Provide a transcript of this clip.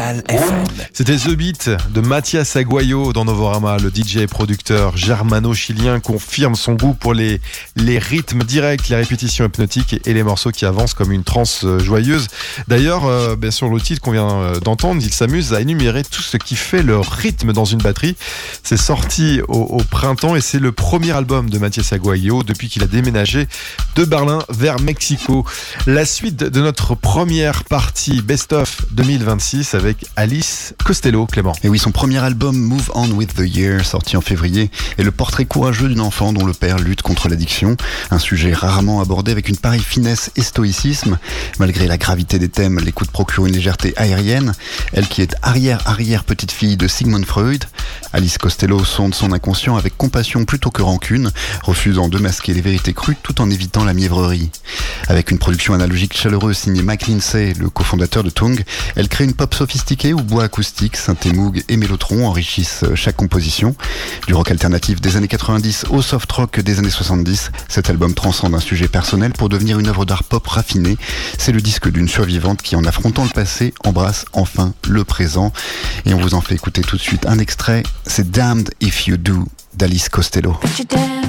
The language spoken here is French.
Metal FM. C'était The Beat de Mathias Aguayo dans Novorama. Le DJ et producteur germano-chilien confirme son goût pour les rythmes directs, les répétitions hypnotiques et les morceaux qui avancent comme une transe joyeuse. D'ailleurs, bien sûr, le titre qu'on vient d'entendre, il s'amuse à énumérer tout ce qui fait le rythme dans une batterie. C'est sorti au printemps et c'est le premier album de Mathias Aguayo depuis qu'il a déménagé de Berlin vers Mexico. La suite de notre première partie Best of 2026 avec Alice Costello, Clément. Et oui, son premier album Move On With The Year, sorti en février, est le portrait courageux d'une enfant dont le père lutte contre l'addiction. Un sujet rarement abordé avec une pareille finesse et stoïcisme. Malgré la gravité des thèmes, l'écoute procure une légèreté aérienne. Elle qui est arrière-petite-fille de Sigmund Freud. Alice Costello sonde son inconscient avec compassion plutôt que rancune, refusant de masquer les vérités crues tout en évitant la mièvrerie. Avec une production analogique chaleureuse signée Mike Lindsay, le cofondateur de Tongue, elle crée une pop sophistiquée où bois acoustique, synthé Moog et mélotron enrichissent chaque composition. Du rock alternatif des années 90 au soft rock des années 70, cet album transcende un sujet personnel pour devenir une œuvre d'art pop raffinée. C'est le disque d'une survivante qui, en affrontant le passé, embrasse enfin le présent. Et on vous en fait écouter tout de suite un extrait, c'est Damned If You Do d'Alice Costello. But you're damned